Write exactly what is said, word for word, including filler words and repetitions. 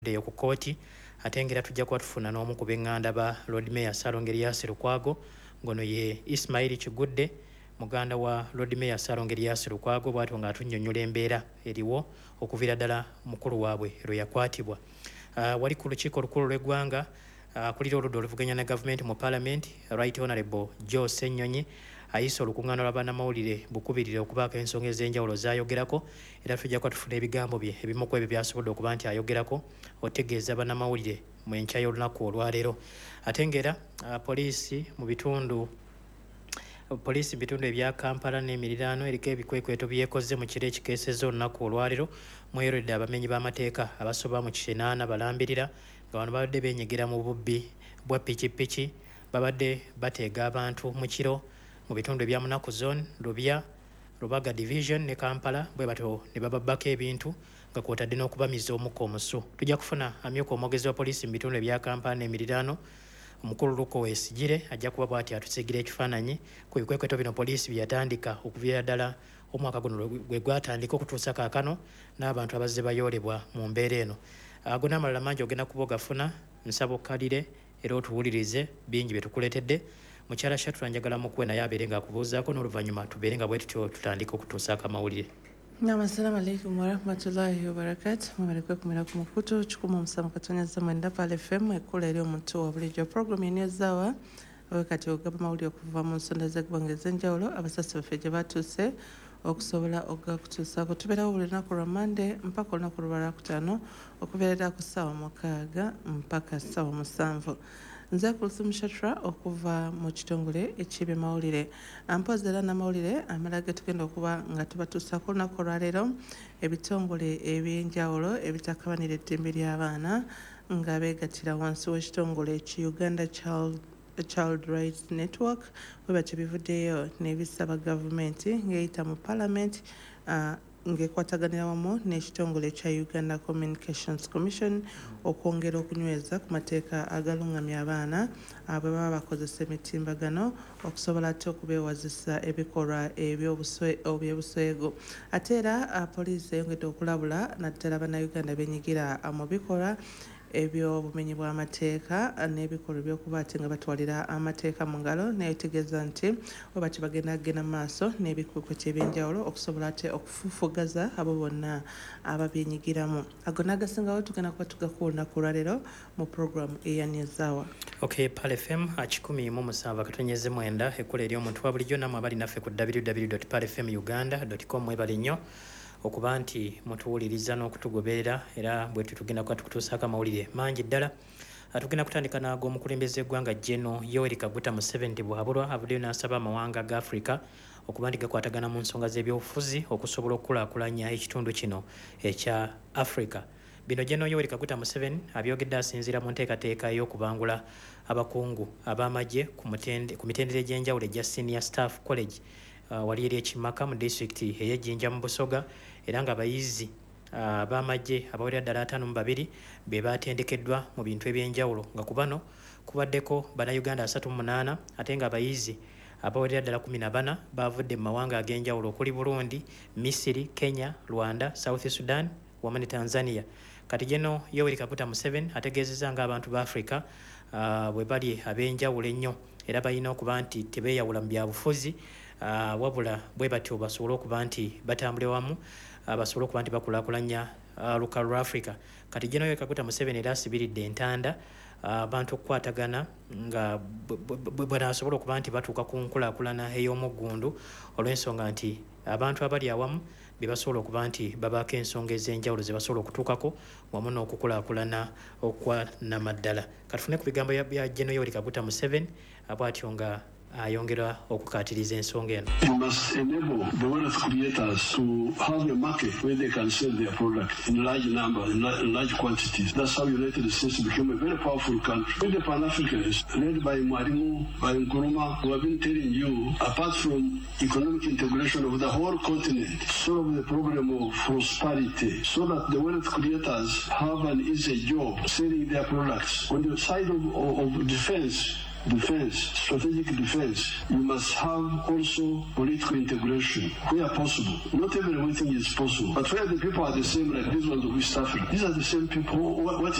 eyo ku kooti ate ngera tujja kuba tufuna n'omu ku b'eŋŋanda ba Lord Mayor Ssaalongo Erias Lukwago ngono ye Ismail Kigudde muganda wa Lord Mayor Ssaalongo Erias Lukwago bw'atyo ng'atunnyonnyola embeera eriwo okuviira ddala mukulu waabwe lwe yakwatibwa. Uh, wali ku lukiiko olukulu lw'eggwanga akulira uh, oludda oluvuganya ne gavumenti mu Parliament Right Honourable Joe Ssennyonyi ayise olukuŋŋaana lw'abannamawulire bukubirire okubaako ensonga ez'enjawulo z'ayogerako era tujja kuba tufuna ebigambo bye ebimu ku ebyo byasobodde okuba nti ayogerako otegeeza bannamawulire mu enkya y'olunaku olwaleero. Ate ng'era uh, poliisi mu bitundu poliisi mu bitundu ebya Kampala n'emiriraano eriko ebikwekweto byekoze mu kiro ekikeesezza olunaku olwaleero mweyoledde abamenyi b'amateeka abasoba mu kinaana balambirira nga bano babadde beenyigira mu bubbi bwa pikipiki babadde bateega abantu mu kiro mu bitundu ebya Munaku Zone, Lubya, Rubaga Division ne Kampala bwe bato ne bababbako ebintu nga kwotadde n'okubamiza omukka omusu. Tujja kufuna amyuka omwogezi wa poliisi mu bitundu ebya Kampala n'emiriraano omukulu Luko Wesigire ajja kuba bw'ati atusigira ekifaananyi ku bikwekweto bino poliisi bye yatandika okuviira ddala omwaka guno gwe gwatandika okutuusa kaakano n'abantu abazze bayoolebwa mu mbeera eno. Ago n'amalala mangi ogenda kuba ogafuna nsaba okkalire era otuwulirize bingi bye tukuleetedde. Mukyala Shatura njagala mukuwe naye abeere ng'akubuuzaako n'oluvannyuma tubeere nga bwe tutyo tutandika okutuusaako amawulire. Naam, assalamu alaikum warahmatullahi wabarakatuh. Mwabarekwe kumira ku mukutu kikumi omusanvu katonnyeza mwenda Pal F M ekkula eri omuntu wa bulijjo programu enezaawa kati ogaba amawulire okuva mu nsonda z'eggwanga ez'enjawulo abasasi baffe gye batuuse okusobola okutuusaako. Tubeerawo buli lunaku lwa Monday mpaka olunaku lwa Lwakutaano okubeerera ku ssaawa mukaaga mpaka ssaawa musanvu. Nze Kulsum Shatra okuva mu kitongole eky'ebyamawulire. Mpozi era n'amawulire amala ge tugenda okuba nga tubatuusaako olunaku olwaleero ebitongole eby'enjawulo ebitakabanira eddembe ly'abaana nga beegattira wansi w'ekitongole ki Uganda Child Child Rights Network bwe batyo bivuddeyo n'ebisaba gavumenti ng'eyita mu Parliament uh, ng'ekwataganira wamu n'ekitongole kya Uganda Communications Commission okwongera okunyweza ku mateeka agalungamya abaana bwe baba bakozesa emitimbagano okusobola ate okubeewazisa ebikolwa ebyobuswego. Ate era poliisi eyongedde okulabula naddala bannayuganda beenyigira mu bikolwa ebyobumenyi bw'amateeka n'ebikolwa ebyokuba ati nga batwalira amateeka mu ngalo neetegeeza nti bwe bati bagenda kugenda mu maaso n'ebikwekweto eby'enjawulo okusobola ate okufufugaza abo bonna ababyenyigiramu. Ago n'agasingawo tugenda kuba tugakuwa olunaku olwaleero mu programu eyanezaawa. Okay, Pal F M kikumi mu musanvu akatonnyeze mwenda ekkula eri omuntu wa bulijjo namwe abali naffe ku w w w dot pal f m uganda dot com mwebale nnyo okuba nti mutuwuliriza n'okutugoberera era bwe tutugenda kuba tukutuusaako amawulire mangi ddala. Tugenda kutandika n'ago omukulembeze eggwanga General Yoweri Kaguta Museveni bw'abulwa avuddeyo n'asaba amawanga ga Africa okuba nti gakwatagana mu nsonga z'ebyobufuzi okusobola okukulaakulanya ekitundu kino ekya Africa. Bino General Yoweri Kaguta Museveni abyogedde asinziira mu nteekateeka y'okubangula abakungu ab'amagye ku mitendera egy'enjawulo egya Senior Staff College uh, wali eri ekimaka mu disitulikiti ey'Ejjinja mu Busoga era nga abayizi ab'amagye uh, abawerera ddala ataano mu babiri be baatendekeddwa mu bintu eby'enjawulo nga ku bano kubaddeko bannayuganda asatu mu munaana ate nga abayizi abawerera ddala kumi na bana baavudde mu mawanga ag'enjawulo okuli Burundi, Misiri, Kenya, Rwanda, South Sudan wamu ne Tanzania. Kati General Yoweri Kaguta Museveni ategeezezza ng'abantu ba Africa uh, bwe bali ab'enjawulo ennyo era balina okuba nti tebeeyawula mu byabufuzi uh, wabula bwe batyo basobole okuba nti batambule wamu uh, basobole okuba nti bakulaakulanya uh, lukalu lwa Africa. Kati General Yoweri Kaguta Museveni era asibiridde entanda abantu uh, okukwatagana nga bw'anaasobola okuba nti batuuka ku nkulaakulana ey'omuggundu olw'ensonga nti abantu abali awamu be basobola okuba nti babaako ensonga ez'enjawulo ze basobola okutuukako wamu n'okukulaakulana okwa namaddala. Katufune ku bigambo bya General Yoweri Kaguta Museveni bw'atyo nga ayongera okukaatiriza ensonga eno. You must enable the wealth creators to have a market where they can sell their product in large numbers, in large quantities. That's how United States became a very powerful country. With the Pan-Africanists, led by Mwalimu, by Nkrumah, who have been telling you, apart from economic integration of the whole continent, solve the problem of prosperity, so that the wealth creators have an easy job selling their products. On the side of, of, of defense, defense, strategic defense, you must have also political integration where possible. Not everything is possible, but where the people are the same, like these ones of East Africa, these are the same people. What, what